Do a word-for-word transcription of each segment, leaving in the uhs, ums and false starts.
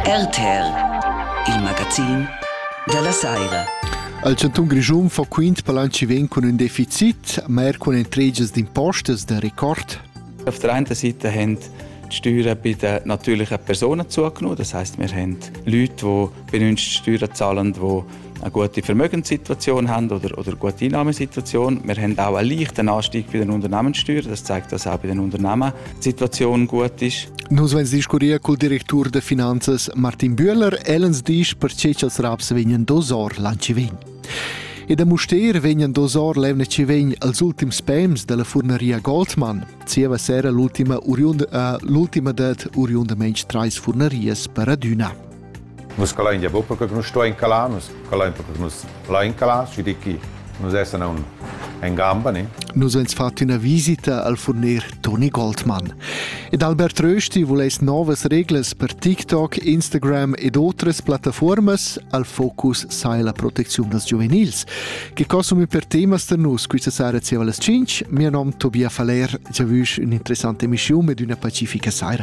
R T R, il magazin della Saira. Al Cantun Grischun fa quint palanci ven con un deficit, mer con entreges d'impostes de record. Auf der einen Seite haben die Steuern bei den natürlichen Personen zugenommen. Das heisst, wir haben Leute, die bei uns Steuern zahlen, die eine gute Vermögenssituation haben oder, oder eine gute Einnahmesituation. Wir haben auch einen leichten Anstieg bei den Unternehmenssteuern. Das zeigt, dass auch bei den Unternehmen die Situation gut ist. Nus vens discuria col direttur de Finanzas Martin Bühler, ellens disch per cecels raps vegnan dos or lanci vegn. E da Muster vegnan dos or levne ci vegn als ultims pems della furneria Goldman. Zieva sera l'ultima uriunda, uh, l'ultima det uriunda mensch trais furnerias per aduna. Nus calai in diabo perché non sto in calà, nus calai perché nus la in calà, ci dici nus essere un in gamba, ne? Nus vens fatto una visita al furnier Tony Goldman. Ed Albert Rösti vules novas reglas per TikTok, Instagram ed otras plataformas al focus sai la protezione des juvenils. Che cosumi per temas der nus, questa sera zieva las cinque, mio nome Tobia Faler, già vus un'interessante missione ed una pacifica saira.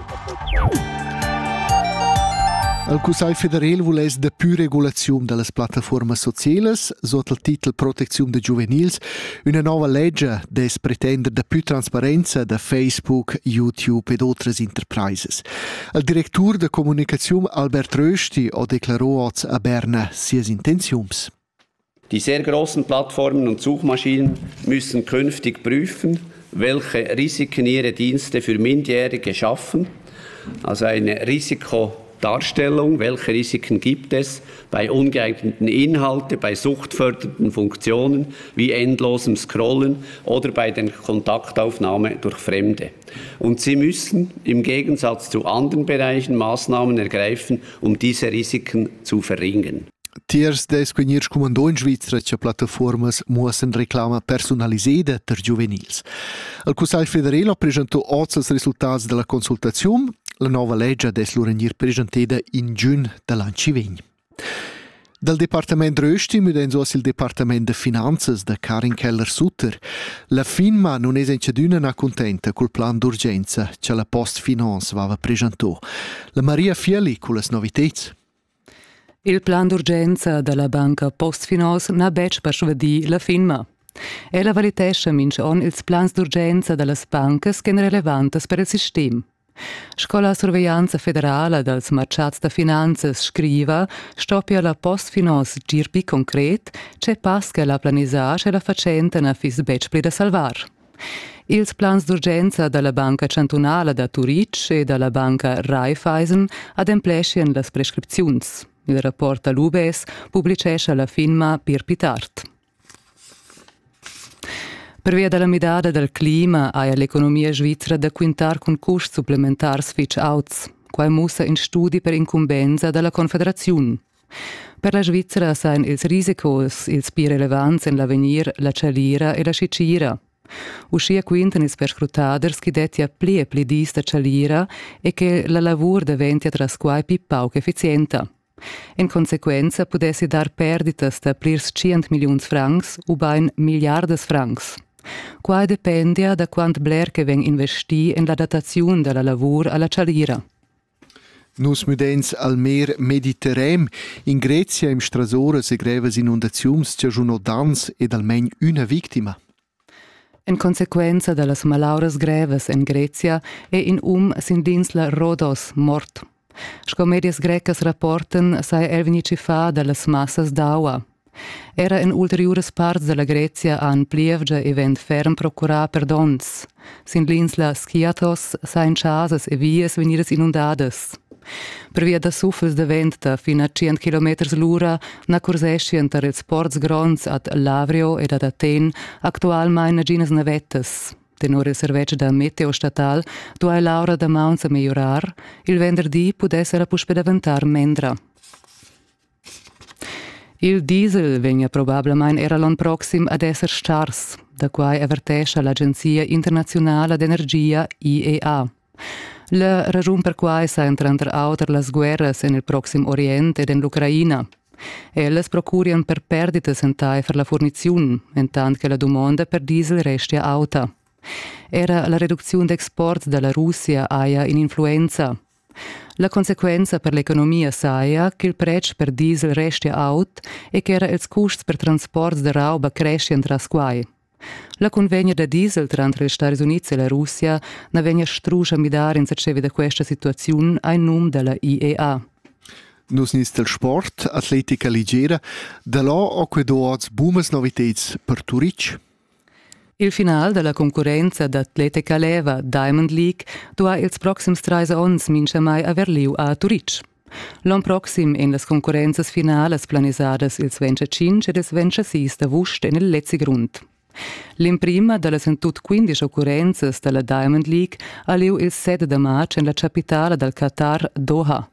Il Consiglio federale vuole da più regolazione delle piattaforme sociali sotto il titolo Protezione dei Juvenils, una nuova legge che pretende da più trasparenza da Facebook, YouTube ed altre enterprises. Il direttore di comunicazione Albert Rösti ha dichiarato a Berna seine Intentionen. Die sehr großen Plattformen und Suchmaschinen müssen künftig prüfen, welche Risiken ihre Dienste für Minderjährige schaffen, also eine Risiko Darstellung, welche Risiken gibt es bei ungeeigneten Inhalten, bei suchtfördernden Funktionen wie endlosem Scrollen oder bei der Kontaktaufnahme durch Fremde. Und sie müssen im Gegensatz zu anderen Bereichen Maßnahmen ergreifen, um diese Risiken zu verringern. Tiers des quiniers comandò in Svizzera che piattaformas muossen reclama personalisada per juvenils. Il Consiglio federale presentò oggi i risultati della consultazione. La nuova legge des l'urenir presentata in giugno dell'anno vegn. Dal Departement Rösti müden so il Departement de Finanzas de Karin Keller-Sutter. La FINMA non è enceduna contenta col plan d'urgenza che la Post Finance aveva presentato. La Maria Fiali con le novità. Il plan d'urgenza della banca Post Finance n'a bec per svedi la FINMA. Ella valitesce mince on ils plans d'urgenza delle bancas che sono rilevanti per il sistema. Scola Sorveglianza Federale dels Marchats de Finanzas scriva stoppia la Postfinance girpi concret c'è pasca la planisage e la facentena fis becpli da salvar. Ils plans d'urgenza della Banca Cantonale da Zurich e della Banca Raiffeisen ademplescien las prescripziuns. Il rapport all'U B S publicesce la FINMA per pitart. Per via della midada del clima ha l'economia svizzera da quintar con costi supplementari fitch outs, quai mussa in studi per incumbenza della Confederazione. Per la Svizzera sain ils risicos, ils più relevanti in l'avenir, la cialira e la scicira. Uscia quinten ils perscrutaders che detia pli e pli dis da cialira e che la lavur diventa tras quai pi pauc efficienta. In conseguenza potessi dar perditas da plirs cent milions francs u bain miliardes francs. Qua dependia da quant bler che veng investi in la datazione della lavur alla cialira. Nus mudens al mer Mediterrem, in Grecia im Strasore se greves inundaziums c'è giuno dans ed almen una vittima. In conseguenza delle malauras greves in Grecia e in um sin l'insula Rhodos mort. Scomedias grecas rapporten sai elvenici fa delle massas d'aua. Era in ulteriores parts della Grecia an plievgia event ferm procura perdons. Sin l'insula Skiathos sain chasas e vias venidas inundades. Per via da suffels de venta fin a cent chilometers l'ura na cursescien ter ils ports grons ad Lavrio ed ad Aten actualmein aginas navettes. Tenore il servec da meteo statal, tu hai Laura da Mounts a migliorar, il venerdì pudesse la puspe daventar mendra. Il diesel vegna probabilmente era l'anno prossimo ad essere stars, da quai avvertesce l'Agenzia Internazionale d'Energia I E A. La ragione per quai sa entrando auter las guerras in il prossimo Oriente ed in l'Ucraina. Elles procurian per perdite sentai per la fornizione, intanto che la domanda per diesel restia alta. Era la riduzione d'export dalla Russia aia in influenza. La consequenza per l'economia saia che il prezzo per diesel resti aut e che era ils costs per transport de rauba crescien tras quai. La convegna da diesel tra gli Stati Uniti e la Russia na vegna struscia midare in sacevi da questa situazione ai num della I E A. Nus nis del sport, atletica leggera, da là o que doats bumas novitets per Turic. Il final della concorrenza d'atletica leva Diamond League doa ils proxims treis ons mincha mai aver liu a Turic. L'an proxim in las concorrenzas finales planisadas ils venticinque ed ils ventisei d'avust in il lezzi grund. L'imprima della sentut quindici occurrenzas della Diamond League a liu il sette de maggio in la capitale del Qatar, Doha.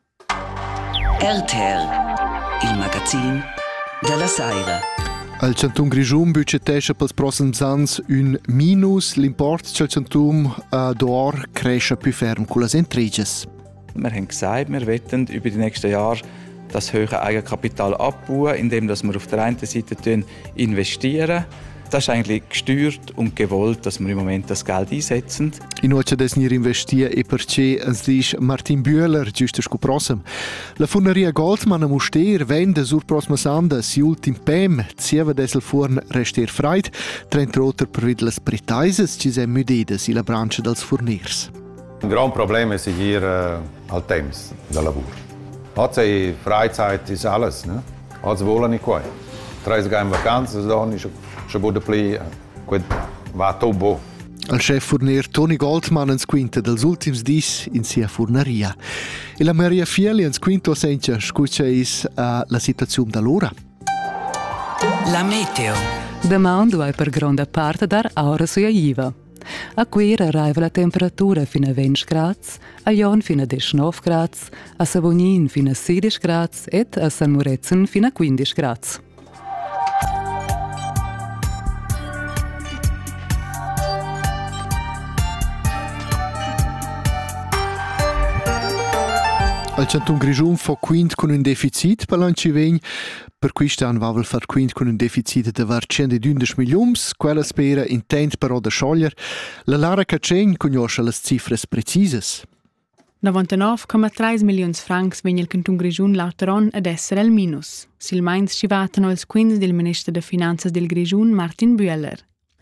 R T L, il magazin della Saira. Al Centum Grigium budgetescha pels prossims ans un minus, l'import c'è il Centum uh, d'or cresce più ferm con las entreges. Wir haben gesagt, wir wollen über die nächsten Jahre das höhere Eigenkapital abbauen, indem wir auf der einen Seite investieren. Das ist eigentlich gesteuert und gewollt, dass wir im Moment das Geld einsetzen. In oggi des nir investir e perché ens dice Martin Bühler, giusto sco prossem. La Funneria Goldman a Muster vende sur prossima sanda si ultim pem, zieva des il forn rester freit, trent roter per vid las pretaises ci sem müdedes in la branche dels furniers. Un gran problema ist hier äh, al temps del lavoro. Oggi Freizeit ist alles, ne? Oggi wollen nicht qua. Treis gehen in Vacanzen, dann ist schon bude pli, quid va to bo. Al chef furnier Toni Goldman ens quinta dels ultims dis in sia furneria. E la Maria Fieli ens quinto sentia scuccia is uh, la situazione d'allora. La meteo. Demando è per grande parte dar aura sua iva. A Quera arriva la temperatura fino a venti gradi, a Jon fino a diciannove gradi, a Savognin fino a sedici gradi e a San Murezzin fino a quindici gradi. Al Centum Grigium fa quint con un deficit per l'anno ci vegn, per quest'anno va vel far quint con un deficit de var centodundici milions, quella spera intent però da scioglier. La Lara Cacegn conosce le cifres precisas. novantanove komma tre milioni francs vegn il Canton Grigiun lauteron ad essere al minus. Sil mains ci vatano ils quins del Ministro de Finanzas del Grigiun Martin Bühler.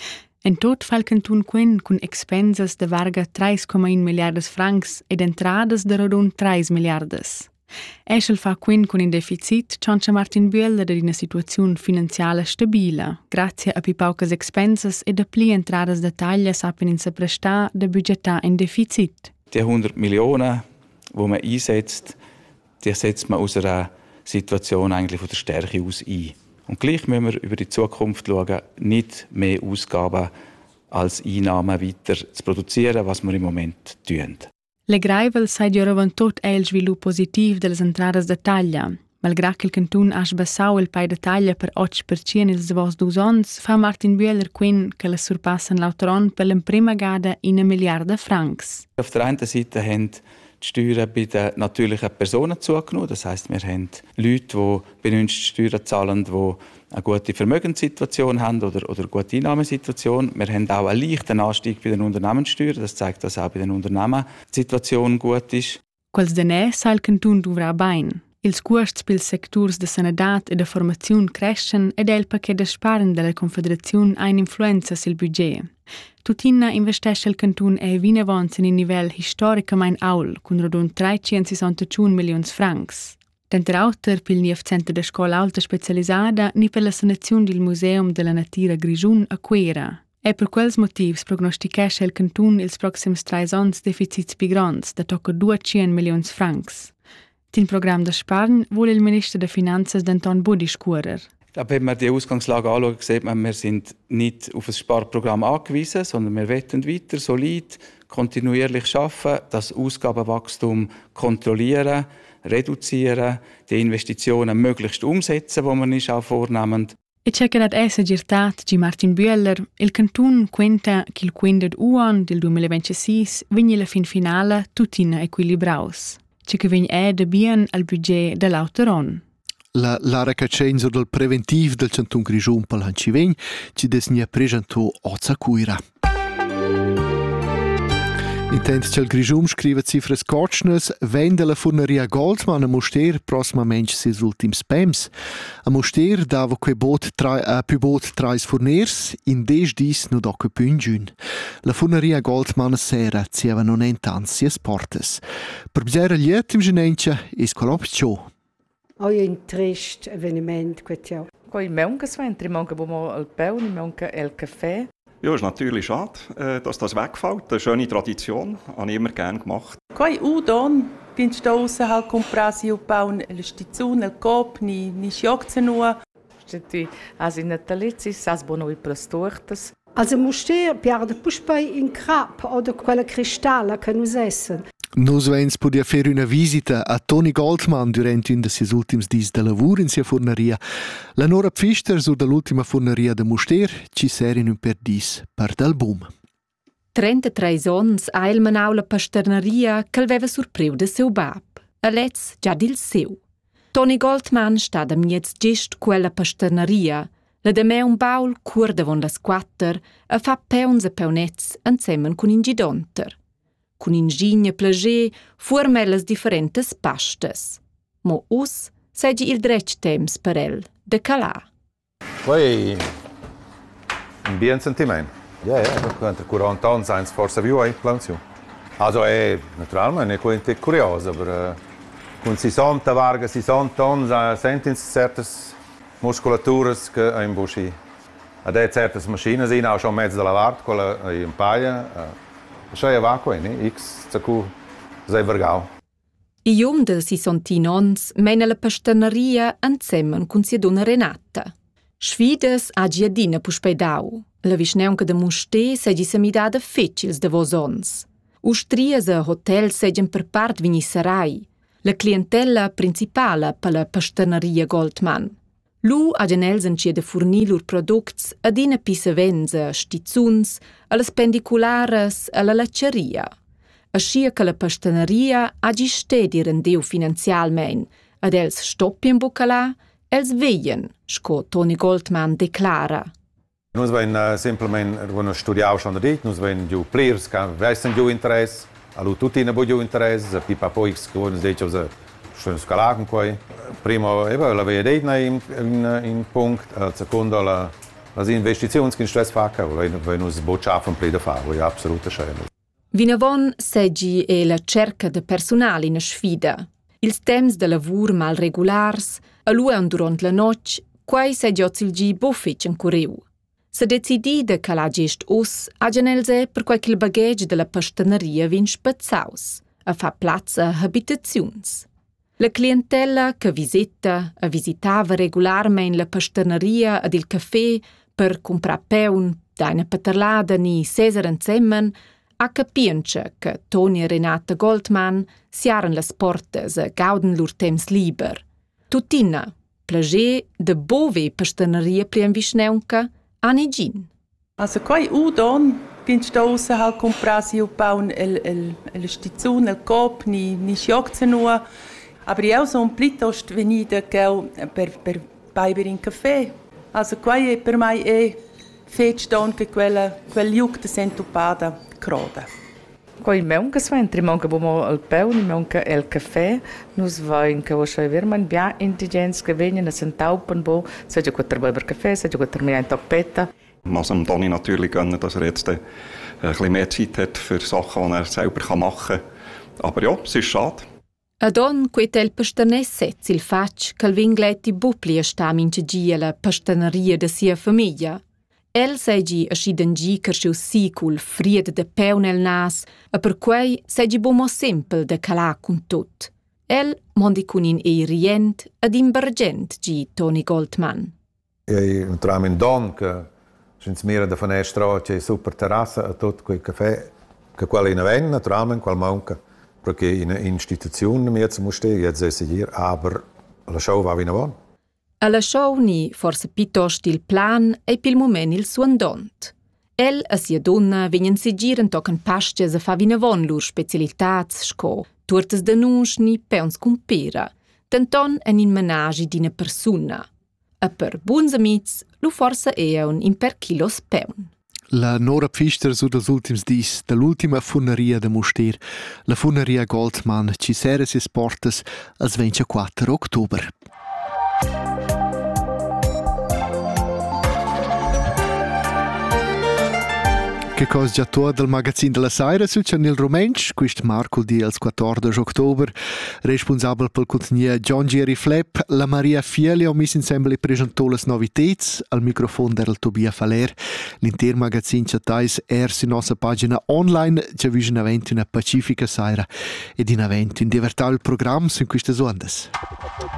En tot fa il Canton quin con expensas de varga tre komma un miliardes francs ed entradas de rodun tre miliardes. Eschel fa quin con un deficit, ciancia Martin Bühler in una situazione finanziale stabila, grazie a pi paucas expensas ed a pli entradas de taglia sapen in se presta de budgeta in deficit. Die hundert Millionen, die man einsetzt, die setzt man aus einer Situation eigentlich von der Stärke aus ein. Und gleich müssen wir über die Zukunft schauen, nicht mehr Ausgaben als Einnahmen weiter zu produzieren, was wir im Moment tun. Le Greivel sai di tot è il sviluppo positivo delle entradas de taglia. Malgrado che il Cantun ha sbassau il pai de taglia per otto per cento ils davos dus ons, fa Martin Bühler quin che le surpassan l'autoron per la prima gada in un miliarde francs. Auf der einen Seite haben die Steuern bei den natürlichen Personen zugenommen. Das heisst, wir haben Leute, die bei uns Steuern zahlen, die eine gute Vermögenssituation haben oder, oder eine gute Einnahmensituation. Wir haben auch einen leichten Anstieg bei den Unternehmenssteuern. Das zeigt, dass auch bei den Unternehmen die Situation gut ist. Quels denè sa il Cantun dovrà bain. Ils costs pils sectors de sanadat e de formaziun crescen ed elpa che de sparen della Confederazione ha un'influenza sul budget. Tutina investesce il Cantun e vine avons in un livello historicamente aul, con rodun trecentosessantacinque milioni francs. Tanto auter pil nief centro de scola alta specializzata ni per la sanazione del Museum della Natura Grigiun a Quera. E per quels motivs prognostichesce il Cantun ils proxims tre ans deficits pi grands, da tocca duecento milioni francs. Tin Programm der Sparn vuole il Ministro der Finanzen Danton Budi scurer. Wenn man die Ausgangslage anschaut, sieht man, wir sind nicht auf ein Sparprogramm angewiesen, sondern wir wollen weiter solid, kontinuierlich arbeiten, das Ausgabenwachstum kontrollieren, reduzieren, die Investitionen möglichst umsetzen, die wir uns auch vornehmen. E c'è che dat essa girtat di Martin Bühler, il Cantun quenta che il quindet uan del duemilaventisei vigni la fin finale tutina equilibraus. C'è che vigni è de bien al budget dell'autoron. La Lara Cacenzo del preventiv del Centum Grigiun per l'anno ci vegn ci desnia presentò Ozza Cuira. Intent che il Grigium scrive cifras cotschnes, vende la furneria Goldman a Moster prossimamente ses ultims pems. A Moster dava que bot tra, uh, più bot trais furners, in des dis no doc püngiun. La furneria Goldman sera zieva non entans sies portes. Per bzera liet im genentia is colop ciò. Oggi è un trist avvenimento questo. Coi Meunke sventri, manca bomo al Peun, manca el Kaffee. Ja, ist natürlich schade, dass das wegfällt. Eine schöne Tradition, habe ich immer gerne gemacht. Coi udon, ginst da aussen halt comprasi u paun el stizzun, el cop, ni ni schioczen nur. Steti as in natalizis, as bonoi pras tortas. Also Moster piarda puspei in crap oder quella cristalla che nus essen. Nus vens podia fare una visita a Toni Goldman durante un de ses ultims dis de lavur in sia forneria. La Nora Pfister sur de l'ultima forneria de Moster ci serin un per dis per d'album. trentatreis ons ha il manau la pasterneria che veva surpriu de seu bab. A lez già dil seu. Toni Goldman sta da miez gest quella pasterneria. La de me un baul cur davon las quatter a fa peuns e peunets ensemmen cun ingidonter. Cun ingigna plager fuorma las differentes pastas. Mo us segi il dretg temps per el, de calà. Poi un bien sentiment. Ja, ja, quando quaranta anni sind forse più ai planzio. Also è naturalmente è quindi curioso, aber con sessanta varga sessanta anni senten certas musculaturas che in busci. Ad certas maschines in auch schon mezzo della vart, quella in paia. Schei va qua, ne? X zacu sei vergau. I jum de sessantinons mena la pasterneria ensemmen cun sia donna Renata. Sfides ha giadina puspeidau. La visneunca de Moster segi semidada fecils de vosons. Ustrias a hotel segen per part vinisserai. La clientella principala per la pasterneria Goldman. Lu ha genels en cia de furnir lur products adina pisavenza, stizuns, a las pendiculares, a la lacceria. Aschia che la pasterneria ha gistedi rendeu finanzialmein, ad els stoppien bucalà, els veien, sco Toni Goldman declara. Nus vein uh, simplement, quando studiau schon dit, nus vein giu plirs, ca vessen giu interess, alu tutti ne bu giu interess, a pipa poi scuones deci a schön scalagen coi. Primo, eben, la vedetna in, in, in punct, al secondo la las investizions che stress facca, wenn nus botschaffen pli da fa, è absolut schön. Vinavon segi e la cerca de personal in sfida. Ils temps de lavur mal regulars, a luan durant la noc, quai segi ozzilgi bofic en cureu. Se decidida che la gest us, a genelse per quai il bagage de la pasterneria vin spazzaus, a fa plazza habitazions. La clientella che visita, a visitava regolarmein la pasterneria ad il caffè per comprar peun, daina paterlada ni Cesar ensemmen, a capiencha che Toni e Renata Goldman siaren las portas e gauden lur temps liber. Tutina, plager de bove pasterneria plien visneunca, anegin. Also quai udon, ginst da aussen halt comprasi u paun el, el, el stizzun, el cop, ni, ni schioczen nur. Aber ich auch so un plitost venida che per, per baiber in caffè. Also quai è per mai è fetch che quella, quel juk de sentupada croda. Coi meunca sventri manca bomo al peun, manca el caffè. Nus vain che osce verman bia intelligenz che venien a sentaupen bo, seja quattro baiber caffè, seja quattro mir ein Tapeta. Was dem Toni natürlich gönnen, dass er jetzt ein bisschen mehr Zeit hat für Sachen, die er selber machen kann. Aber ja, es ist schade. Adon quet el pasternes setz il fac che il vingletti bupli sta mincegia la pasterneria de sia famiglia. El segi ascidengi che siu sicul fried de peu nel nas e per quei segi bomo simple de calà cun tot. El mondi cun in ei rient ad imbergent gi Toni Goldman. E naturalmente don che sins mira da finestra c'è super terrassa e tot quel caffè che quella in aven naturalmente qual manca. Perché in istituzione mi jetzt musste jetzt seguir, aber la show va vina bon. Alla show ni forse piuttosto il plan e pil moment il suon dont. El e sia donna venien segiren tocan pastes a fa vina von lur specialitats sco, tortes de nus ni peuns cum pera, tenton en in menagi d'ina persona. E per buns amics lu forse eon in per kilos peun. La Nora Pfister su dels ultims dis dall'ultima funneria de Muster, la funneria Goldman, ci sera ses portas als ventiquattro october. Che cosa già tu del magazin della Saira su Chanel Romensch, quist marcul als quattordici october, responsabile pel contenir John Jerry Flepp, la Maria Fieli ha messo insieme le presentò le novità, al microfono del Tobia Faler, l'intero magazin chatais er su nostra pagina online, già vi in aventi una pacifica Saira ed in aventi un divertale programma su queste ondas.